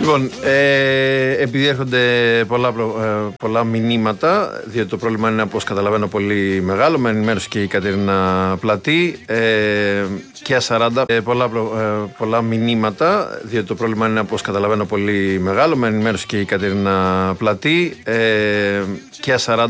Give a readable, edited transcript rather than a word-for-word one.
Λοιπόν, επειδή έρχονται πολλά μηνύματα, διότι το πρόβλημα είναι, όπως καταλαβαίνω, πολύ μεγάλο, με ενημέρωση και η Κατερίνα Πλατή και A40, πολλά μηνύματα, διότι το πρόβλημα είναι, όπως καταλαβαίνω, πολύ μεγάλο, με ενημέρωση και η Κατερίνα Πλατή και A40.